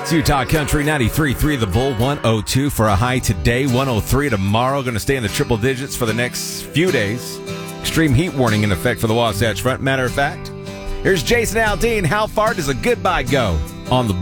It's Utah Country 93.3 The Bull, 102 for a high today, 103 tomorrow. Going to stay in the triple digits for the next few days. Extreme heat warning in effect for the Wasatch Front. Matter of fact, here's Jason Aldean. How far does a goodbye go on the